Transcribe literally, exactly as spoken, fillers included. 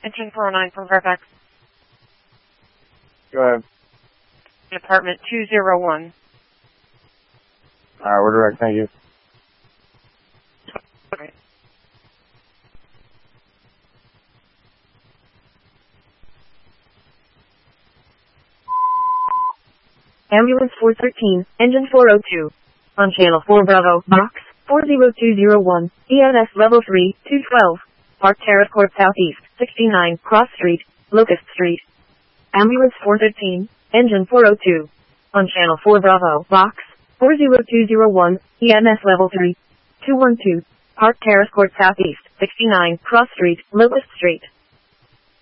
Engine four oh nine from Fairfax. Go ahead. Apartment two oh one. Alright, we're direct, thank you. Okay. Ambulance four thirteen, engine four oh two. On channel four Bravo, box four zero two zero one, E M S level three, two twelve. Park Terrace Court Southeast, sixty-nine, Cross Street, Locust Street. Ambulance four thirteen, engine four oh two. On channel four Bravo, box four zero two zero one, E M S level three, two one two. Park Terrace Court Southeast, sixty-nine, Cross Street, Locust Street.